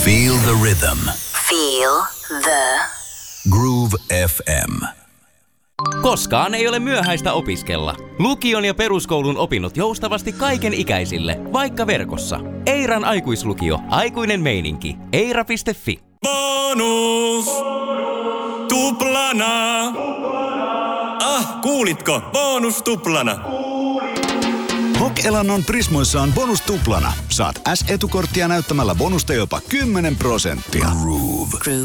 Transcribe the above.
Feel the rhythm. Feel the Groove FM. Koskaan ei ole myöhäistä opiskella. Lukion ja peruskoulun opinnot joustavasti kaiken ikäisille, vaikka verkossa. Eiran aikuislukio, aikuinen meininki. Eira.fi. Bonus! Tuplana! Kuulitko? Bonus tuplana! Hok-elannon Prismoissa on bonus tuplana. Saat S-etukorttia näyttämällä bonusta jopa 10%. Groove.